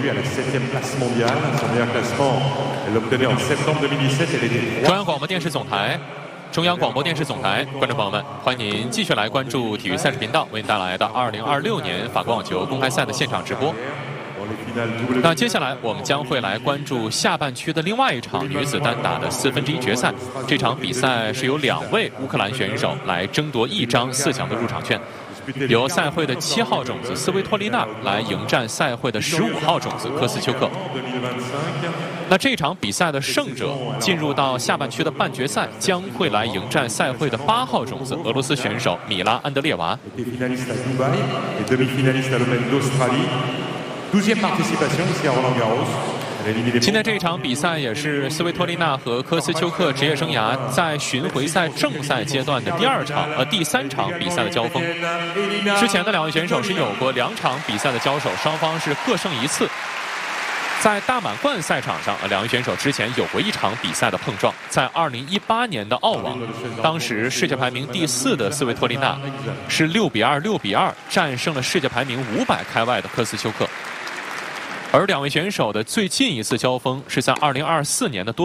中央广播电视总台。 中央广播电视总台，观众朋友们，欢迎您继续来关注体育赛事频道为您带来的2026年法国网球公开赛的现场直播。那接下来我们将会来关注下半区的另外一场女子单打的1/4决赛。这场比赛是由2位乌克兰选手来争夺1张4强的入场券，由赛会的7号种子斯维托利娜来迎战赛会的15号种子科斯丘克。 那这场比赛的胜者进入到下半区的半决赛，将会来迎战赛会的8号种子俄罗斯选手米拉安德烈娃。今天这场比赛也是斯维托利娜和科斯丘克职业生涯在巡回赛正赛阶段的第3场比赛的交锋。之前的2位选手是有过2场比赛的交手，双方是各胜1次。 在大满贯赛场上，2位选手之前有过1场比赛的碰撞，在2018年的澳网，当时世界排名第4的斯维托利娜是6比2、6比2战胜了世界排名500开外的科斯丘克，而2位选手的最近一次交锋是在2024年的多。